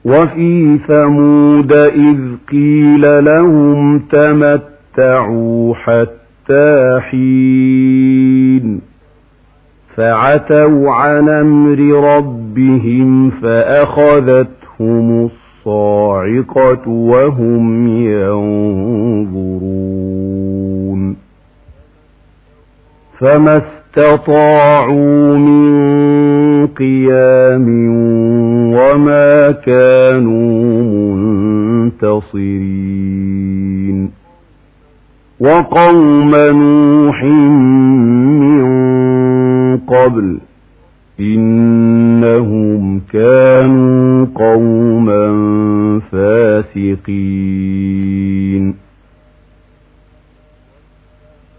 وفي ثمود إذ قيل لهم تمتعوا حتى حين فعتوا عن أمر ربهم فأخذتهم الصاعقة وهم ينظرون فما استطاعوا من قيام وما كانوا منتصرين وقوم نوح من قبل إنهم كانوا قوما فاسقين